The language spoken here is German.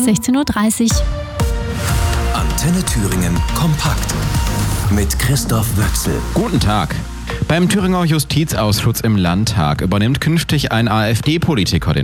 16.30 Uhr. Antenne Thüringen kompakt mit Christoph Wöchsel. Guten Tag. Beim Thüringer Justizausschuss im Landtag übernimmt künftig ein AfD-Politiker den